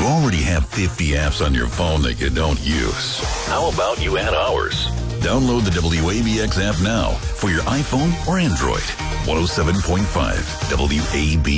already have 50 apps on your phone that you don't use. How about you add ours? Download the WABX app now for your iPhone or Android. 107.5 WAB.